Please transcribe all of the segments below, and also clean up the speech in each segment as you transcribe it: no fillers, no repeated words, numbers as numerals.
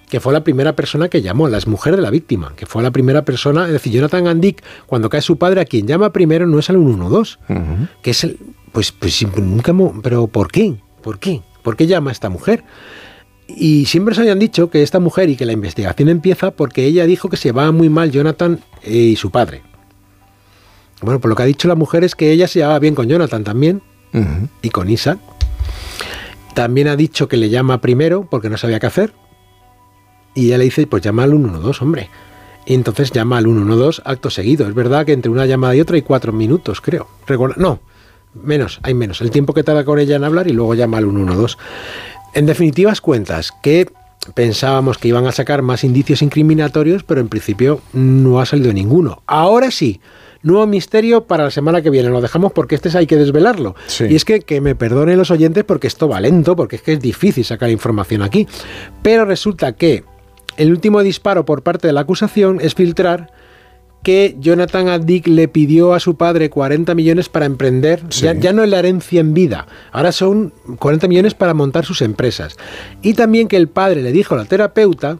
que fue la primera persona que llamó, la exmujer de la víctima, que fue la primera persona, es decir, Jonathan Andick, cuando cae su padre, a quien llama primero no es al 112, que es el, pues nunca, pero ¿por qué? ¿Por qué? ¿Por qué llama a esta mujer? Y siempre se habían dicho que esta mujer y que la investigación empieza porque ella dijo que se llevaba muy mal Jonathan y su padre. Bueno, pues lo que ha dicho la mujer es que ella se llevaba bien con Jonathan también y con Isaac. También ha dicho que le llama primero porque no sabía qué hacer. Y ella le dice, pues llama al 112, hombre. Y entonces llama al 112 acto seguido. Es verdad que entre una llamada y otra hay 4 minutos, creo. No, hay menos. El tiempo que tarda con ella en hablar y luego llama al 112. En definitivas cuentas, que pensábamos que iban a sacar más indicios incriminatorios, pero en principio no ha salido ninguno. Ahora sí, nuevo misterio para la semana que viene. Lo dejamos porque hay que desvelarlo. Sí. Y es que me perdonen los oyentes porque esto va lento, porque es que es difícil sacar información aquí. Pero resulta que el último disparo por parte de la acusación es filtrar que Jonathan Andick le pidió a su padre 40 millones para emprender, ya no es la herencia en vida, ahora son 40 millones para montar sus empresas. Y también que el padre le dijo a la terapeuta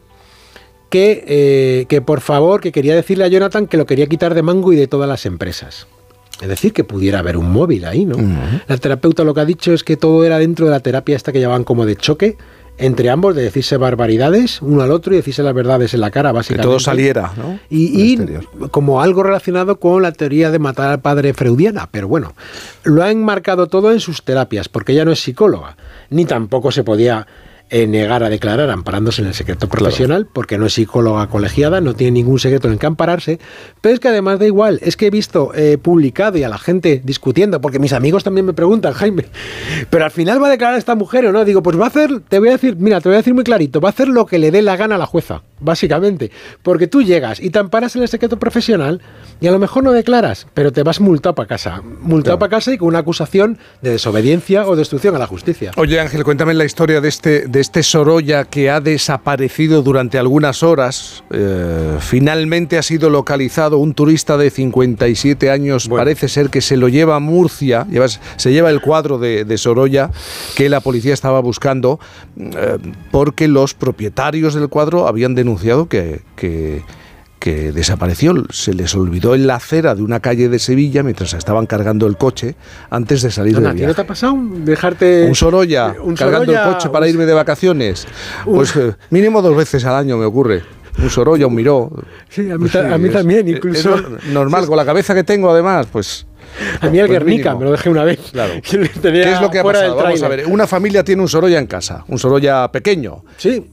que por favor, que quería decirle a Jonathan que lo quería quitar de mango y de todas las empresas. Es decir, que pudiera haber un móvil ahí, ¿no? La terapeuta lo que ha dicho es que todo era dentro de la terapia esta que llamaban como de choque, entre ambos, de decirse barbaridades uno al otro y decirse las verdades en la cara, básicamente. Que todo saliera, ¿no? Y como algo relacionado con la teoría de matar al padre freudiana. Pero bueno, lo ha enmarcado todo en sus terapias, porque ella no es psicóloga, ni tampoco se podía negar a declarar amparándose en el secreto profesional, porque no es psicóloga colegiada, no tiene ningún secreto en el que ampararse, pero es que además da igual, es que he visto publicado y a la gente discutiendo, porque mis amigos también me preguntan, Jaime, pero al final va a declarar esta mujer o no, digo, pues va a hacer, te voy a decir muy clarito, va a hacer lo que le dé la gana a la jueza, básicamente, porque tú llegas y te amparas en el secreto profesional y a lo mejor no declaras, pero te vas multado para casa, y con una acusación de desobediencia o destrucción a la justicia. Oye, Ángel, cuéntame la historia de este Sorolla que ha desaparecido durante algunas horas. Finalmente ha sido localizado un turista de 57 años, parece ser que se lo lleva a Murcia, se lleva el cuadro de Sorolla que la policía estaba buscando porque los propietarios del cuadro habían denunciado que desapareció, se les olvidó en la acera de una calle de Sevilla mientras estaban cargando el coche antes de salir de viaje. ¿No te ha pasado dejarte un Sorolla cargando el coche para irme de vacaciones? Pues mínimo 2 veces al año me ocurre. Un Sorolla, un Miró. Sí, a mí también, incluso. Es normal, con la cabeza que tengo además, pues... A mí el Guernica me lo dejé una vez. Claro. ¿Qué es lo que ha pasado? Vamos a ver. Una familia tiene un Sorolla en casa, un Sorolla pequeño. Sí.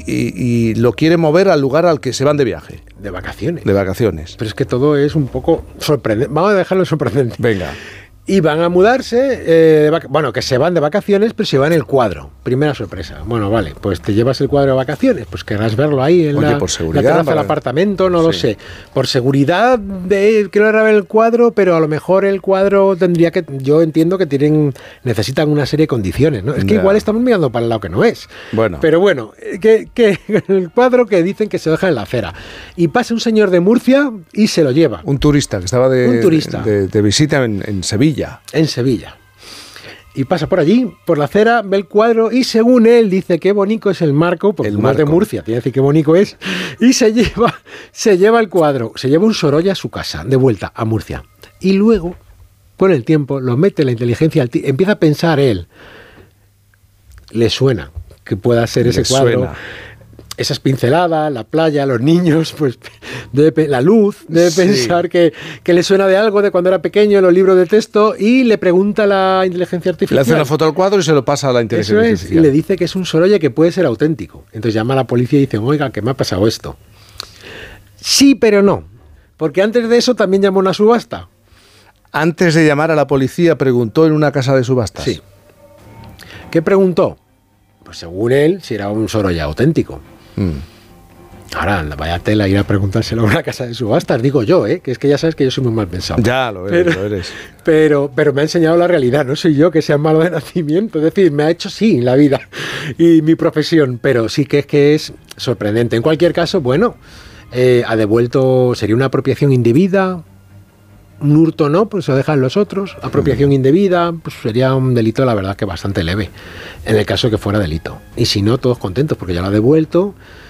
Y lo quiere mover al lugar al que se van de viaje. De vacaciones. De vacaciones. Pero es que todo es un poco sorprendente. Vamos a dejarlo sorprendente. Venga. Y van a mudarse, que se van de vacaciones, pero se van el cuadro. Primera sorpresa. Bueno, vale, pues te llevas el cuadro de vacaciones, pues querrás verlo ahí en la terraza del apartamento, no lo sé. Por seguridad, quiero ver el cuadro, pero a lo mejor el cuadro tendría que, yo entiendo que necesitan una serie de condiciones, ¿no? Es que igual estamos mirando para el lado que no es. Bueno. Pero bueno, que el cuadro que dicen que se deja en la acera. Y pasa un señor de Murcia y se lo lleva. Un turista que estaba de visita en Sevilla. En Sevilla. Y pasa por allí, por la acera, ve el cuadro y según él dice qué bonito es el marco, porque como es de Murcia, tiene que decir qué bonito es, y se lleva el cuadro, se lleva un Sorolla a su casa, de vuelta a Murcia. Y luego, con el tiempo, lo mete en la inteligencia, empieza a pensar él, le suena que pueda ser ese cuadro. Suena. Esas pinceladas, la playa, los niños, pues la luz, debe pensar que le suena de algo de cuando era pequeño en los libros de texto y le pregunta a la inteligencia artificial. Le hace una foto al cuadro y se lo pasa a la inteligencia artificial. Y le dice que es un Sorolla que puede ser auténtico. Entonces llama a la policía y dice, oiga, que me ha pasado esto. Sí, pero no. Porque antes de eso también llamó a una subasta. Antes de llamar a la policía preguntó en una casa de subastas. Sí. ¿Qué preguntó? Pues según él, si era un Sorolla auténtico. Ahora, vaya tela ir a preguntárselo a una casa de subastas, digo yo, que es que ya sabes que yo soy muy mal pensado. Ya, lo eres. Pero me ha enseñado la realidad, no soy yo que sea malo de nacimiento, es decir, me ha hecho sí la vida y mi profesión, pero sí que es sorprendente. En cualquier caso, bueno, ha devuelto, sería una apropiación indebida, un hurto no, pues se lo dejan los otros, apropiación indebida, pues sería un delito, la verdad, que bastante leve, en el caso que fuera delito. Y si no, todos contentos, porque ya lo ha devuelto,